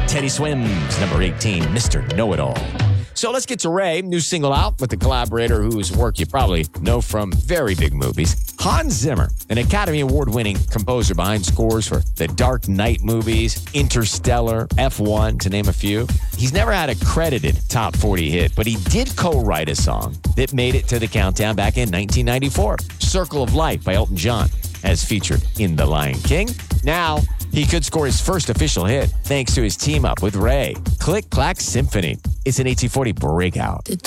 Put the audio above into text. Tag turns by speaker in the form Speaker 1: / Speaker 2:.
Speaker 1: Teddy Swims, number 18, Mr. Know-It-All. So let's get to Ray, new single out with the collaborator whose work you probably know from very big movies. Hans Zimmer, an Academy Award-winning composer behind scores for the Dark Knight movies, Interstellar, F1, to name a few. He's never had a credited top 40 hit, but he did co-write a song that made it to the countdown back in 1994, Circle of Life by Elton John, as featured in The Lion King. Now, he could score his first official hit thanks to his team up with Ray. Click Clack Symphony. It's an 1840 breakout.